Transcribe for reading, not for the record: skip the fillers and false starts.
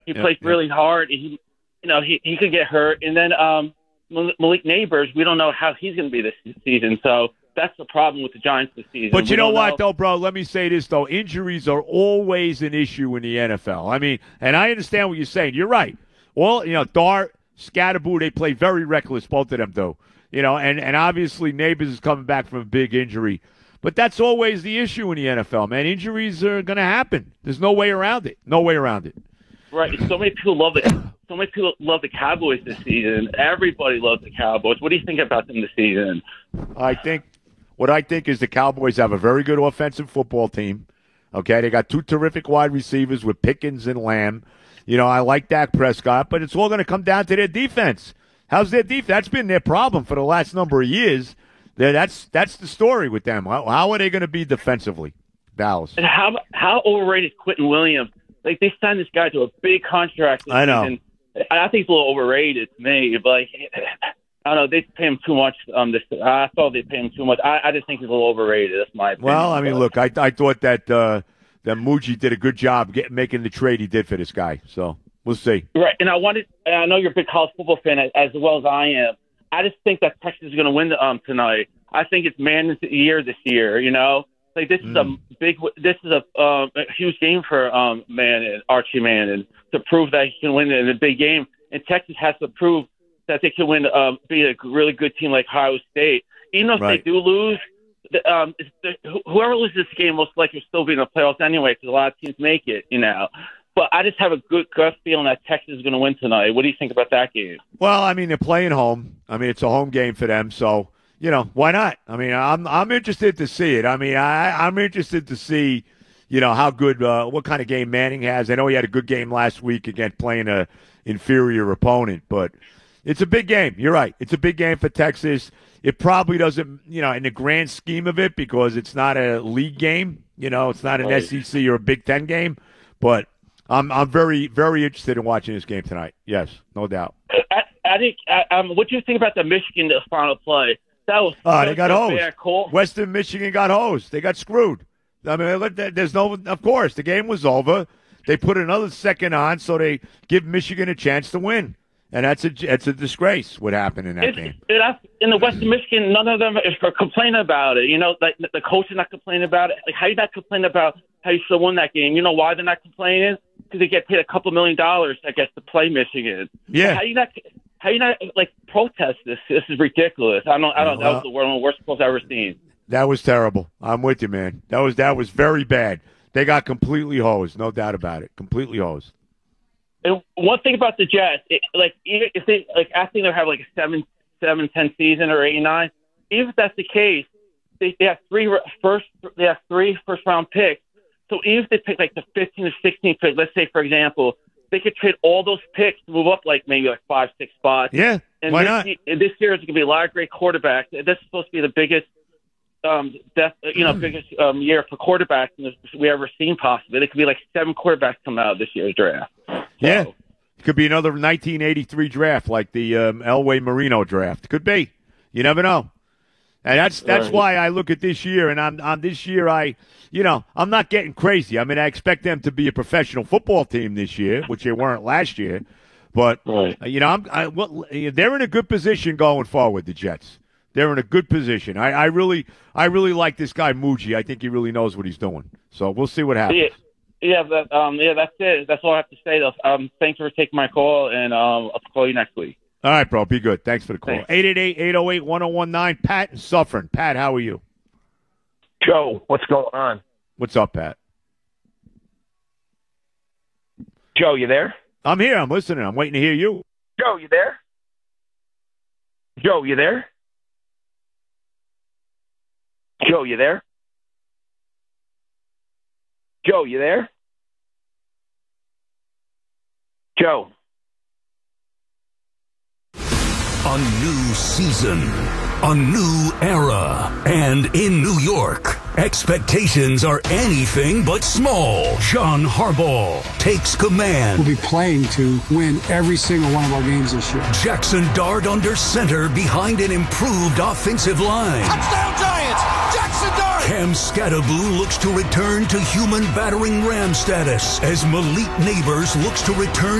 He plays really hard. And he could get hurt. And then Malik Neighbors, we don't know how he's going to be this season. So that's the problem with the Giants this season. But you know what, though, bro? Let me say this, though. Injuries are always an issue in the NFL. I mean, and I understand what you're saying. You're right. Well, Dart, Scatterboo, they play very reckless, both of them do. And obviously Neighbors is coming back from a big injury. But that's always the issue in the NFL, man. Injuries are going to happen. There's no way around it. No way around it. Right. So many people love it. So many people love the Cowboys this season. Everybody loves the Cowboys. What do you think about them this season? What I think is the Cowboys have a very good offensive football team. Okay, they got two terrific wide receivers with Pickens and Lamb. I like Dak Prescott, but it's all going to come down to their defense. How's their defense? That's been their problem for the last number of years. That's the story with them. How are they going to be defensively, Dallas? And how overrated is Quentin Williams? Like, they signed this guy to a big contract. I know. Season. I think it's a little overrated to me. But, I don't know. They pay him too much. I thought they pay him too much. I just think he's a little overrated. That's my opinion. Well, I mean, look, I thought that Muji did a good job making the trade he did for this guy. So we'll see. Right, and I know you're a big college football fan as well as I am. I just think that Texas is going to win tonight. I think it's Manning's year this year. Like, this is a huge game for Archie Manning, to prove that he can win in a big game. And Texas has to prove that they can win, be a really good team like Ohio State. Even if they do lose, whoever loses this game most likely will still be in the playoffs anyway, because a lot of teams make it. But I just have a good gut feeling that Texas is going to win tonight. What do you think about that game? Well, I mean, they're playing home. I mean, it's a home game for them, so why not? I mean, I'm interested to see it. I mean, I'm interested to see, how good, what kind of game Manning has. I know he had a good game last week against playing a inferior opponent, but it's a big game. You're right. It's a big game for Texas. It probably doesn't, in the grand scheme of it, because it's not a league game. It's not an SEC or a Big Ten game, but I'm very, very interested in watching this game tonight. Yes, no doubt. I think. What do you think about the Michigan final play? That was they got hosed. Western Michigan got hosed. They got screwed. I mean, there's no. Of course, the game was over. They put another second on, so they give Michigan a chance to win, and it's a disgrace what happened in that game. In the Western Michigan, none of them is complaining about it. Like the coach is not complaining about it. Like, how you not complaining about how you should have won that game? You know why they're not complaining? Because they get paid a couple $1 million, I guess, to play Michigan. Yeah. How you not protest this? This is ridiculous. I don't. That was one of the worst calls I've ever seen. That was terrible. I'm with you, man. That was very bad. They got completely hosed, no doubt about it. Completely hosed. And one thing about the Jets, even if they I think they'll have a 7-10 season or 8-9. Even if that's the case, they have three first round picks. So even if they pick the 15 or 16 pick, let's say for example, they could trade all those picks to move up maybe 5-6 spots. Yeah, and why not? This year is going to be a lot of great quarterbacks. This is supposed to be the biggest, biggest year for quarterbacks we ever seen. Possibly, there could be 7 quarterbacks come out of this year's draft. Yeah, it could be another 1983 draft, like the Elway Marino draft. Could be. You never know. And that's why I look at this year, and I'm this year I'm not getting crazy. I mean, I expect them to be a professional football team this year, which they weren't last year. But they're in a good position going forward. The Jets, they're in a good position. I really like this guy Muji. I think he really knows what he's doing. So we'll see what happens. Yeah, that's it. That's all I have to say. Thanks for taking my call, and I'll call you next week. All right, bro. Be good. Thanks for the call. 888-808-1019. Pat in Suffern. Pat, how are you? Joe, what's going on? What's up, Pat? Joe, you there? I'm here. I'm listening. I'm waiting to hear you. Joe, you there? Joe, you there? Joe, you there? Joe, you there? Joe. A new season, a new era, and in New York, expectations are anything but small. John Harbaugh takes command. We'll be playing to win every single one of our games this year. Jackson Dart under center behind an improved offensive line. Touchdown Giants! Jackson Dart! Cam Scatterboo looks to return to human battering ram status as Malik Neighbors looks to return